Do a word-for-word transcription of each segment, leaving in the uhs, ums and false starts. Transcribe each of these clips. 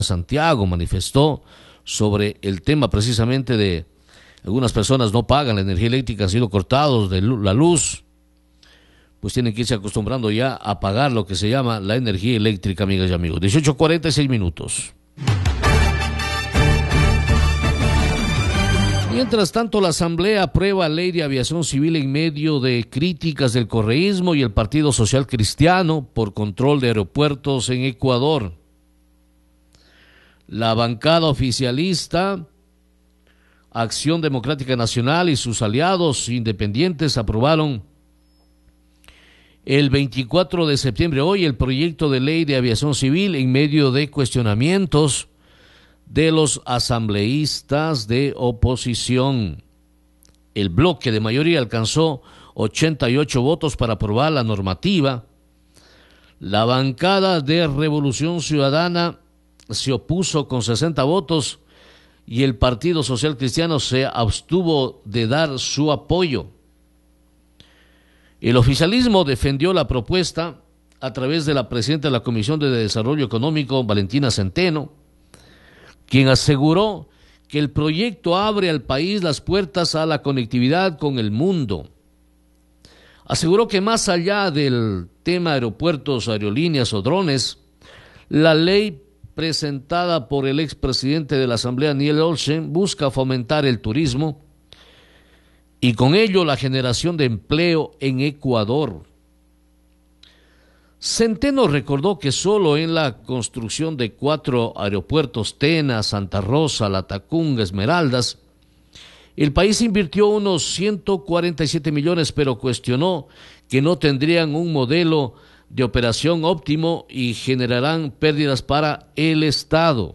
Santiago manifestó sobre el tema precisamente de algunas personas no pagan la energía eléctrica, han sido cortados de la luz, pues tienen que irse acostumbrando ya a pagar lo que se llama la energía eléctrica, amigas y amigos. dieciocho cuarenta y seis minutos. Mientras tanto, la Asamblea aprueba ley de aviación civil en medio de críticas del correísmo y el Partido Social Cristiano por control de aeropuertos en Ecuador. La bancada oficialista, Acción Democrática Nacional y sus aliados independientes aprobaron el veinticuatro de septiembre, hoy, el proyecto de ley de aviación civil en medio de cuestionamientos de los asambleístas de oposición. El bloque de mayoría alcanzó ochenta y ocho votos para aprobar la normativa. La bancada de Revolución Ciudadana se opuso con sesenta votos y el Partido Social Cristiano se abstuvo de dar su apoyo. El oficialismo defendió la propuesta a través de la presidenta de la Comisión de Desarrollo Económico, Valentina Centeno, quien aseguró que el proyecto abre al país las puertas a la conectividad con el mundo. Aseguró que más allá del tema aeropuertos, aerolíneas o drones, la ley presentada por el expresidente de la Asamblea, Niel Olsen, busca fomentar el turismo y con ello la generación de empleo en Ecuador. Centeno recordó que solo en la construcción de cuatro aeropuertos, Tena, Santa Rosa, Latacunga, Esmeraldas, el país invirtió unos ciento cuarenta y siete millones, pero cuestionó que no tendrían un modelo de operación óptimo y generarán pérdidas para el Estado.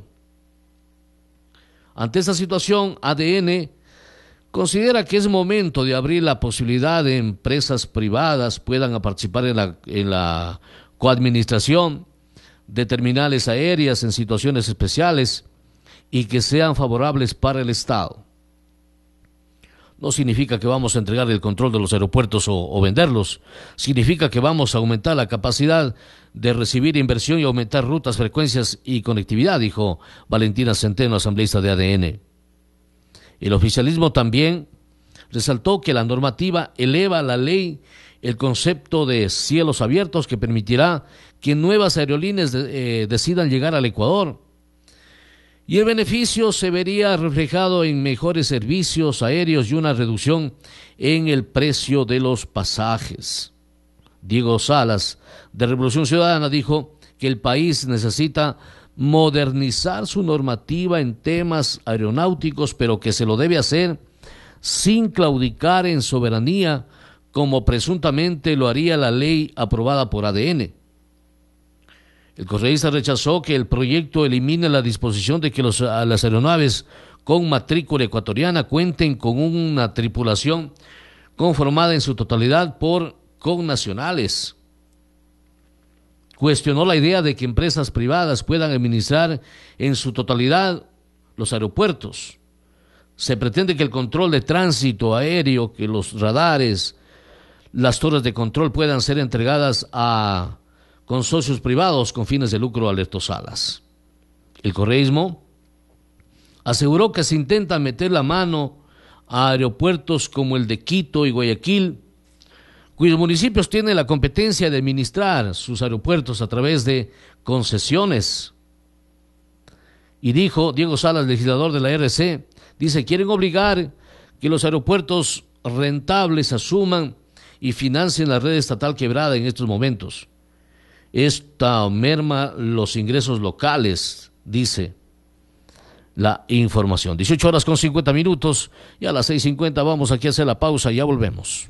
Ante esta situación, A D N considera que es momento de abrir la posibilidad de empresas privadas puedan participar en la, en la coadministración de terminales aéreas en situaciones especiales y que sean favorables para el Estado. No significa que vamos a entregar el control de los aeropuertos o, o venderlos. Significa que vamos a aumentar la capacidad de recibir inversión y aumentar rutas, frecuencias y conectividad, dijo Valentina Centeno, asambleísta de A D N. El oficialismo también resaltó que la normativa eleva a la ley el concepto de cielos abiertos que permitirá que nuevas aerolíneas de, eh, decidan llegar al Ecuador. Y el beneficio se vería reflejado en mejores servicios aéreos y una reducción en el precio de los pasajes. Diego Salas, de Revolución Ciudadana, dijo que el país necesita modernizar su normativa en temas aeronáuticos, pero que se lo debe hacer sin claudicar en soberanía, como presuntamente lo haría la ley aprobada por A D N. El correísta rechazó que el proyecto elimine la disposición de que los, las aeronaves con matrícula ecuatoriana cuenten con una tripulación conformada en su totalidad por connacionales. Cuestionó la idea de que empresas privadas puedan administrar en su totalidad los aeropuertos. Se pretende que el control de tránsito aéreo, que los radares, las torres de control puedan ser entregadas a consorcios privados con fines de lucro, alertó Salas. El correísmo aseguró que se intenta meter la mano a aeropuertos como el de Quito y Guayaquil, cuyos municipios tienen la competencia de administrar sus aeropuertos a través de concesiones. Y dijo Diego Salas, legislador de la R C, dice, quieren obligar que los aeropuertos rentables asuman y financien la red estatal quebrada en estos momentos. Esta merma los ingresos locales, dice la información. dieciocho horas con cincuenta minutos y a las seis cincuenta vamos aquí a hacer la pausa y ya volvemos.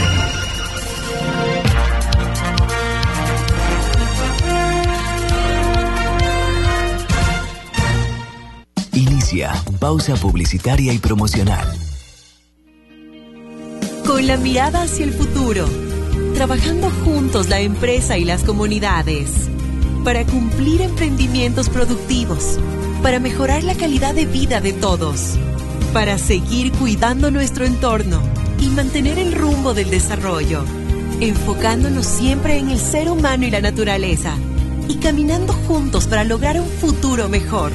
Inicia pausa publicitaria y promocional. Con la mirada hacia el futuro, trabajando juntos la empresa y las comunidades, para cumplir emprendimientos productivos, para mejorar la calidad de vida de todos, para seguir cuidando nuestro entorno y mantener el rumbo del desarrollo, enfocándonos siempre en el ser humano y la naturaleza, y caminando juntos para lograr un futuro mejor.